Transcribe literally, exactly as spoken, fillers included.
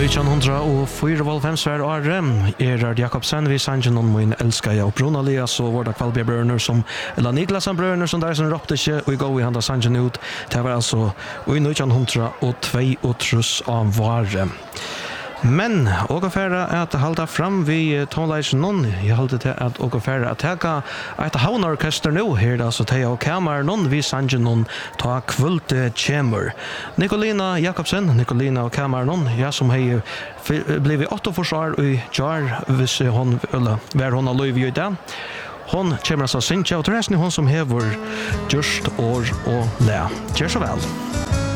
nittonhundrafyrtiofem svar år Erard Jakobsen vi sangen om min älskar jag och Bruno Elias och vårda Kvalbia bröder som eller Niklasen bröder som där som ropte inte och gå i handa sangen ut det var alltså i nittonhundratvå och trus av var men och färra att hålla fram vi tonlage någon jag hållde till att och färra att ta ett havnorkester nu här alltså ta och kamera någon vi sangen någon ta kvult chamber Nicolina Jakobsen Nicolina och kamera någon jag som har blivit åtta försvar i jar vis hon eller var hon har lov ju där hon kommer så synja och resten hon som häver just år och lä. Kör så väl.